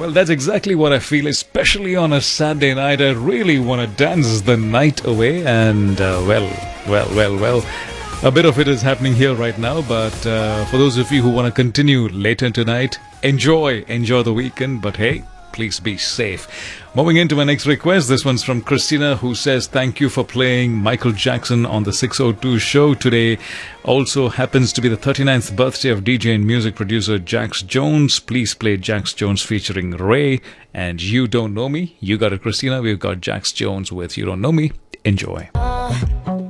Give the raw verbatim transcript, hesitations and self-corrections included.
Well, that's exactly what I feel, especially on a Saturday night. I really want to dance the night away, and uh, well, well, well, well. A bit of it is happening here right now, but uh, for those of you who want to continue later tonight, enjoy, enjoy the weekend, but hey, please be safe. Moving into my next request, this one's from Christina, who says, thank you for playing Michael Jackson on the six oh two show today. Also happens to be the thirty-ninth birthday of D J and music producer Jax Jones. Please play Jax Jones featuring Ray and You Don't Know Me. You got it, Christina. We've got Jax Jones with You Don't Know Me. Enjoy. Uh.